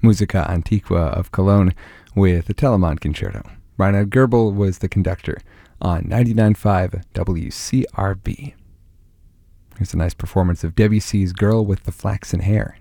Musica Antiqua of Cologne with the Telemann Concerto. Reinhard Goebel was the conductor on 99.5 WCRB. Here's a nice performance of Debussy's Girl with the Flaxen Hair.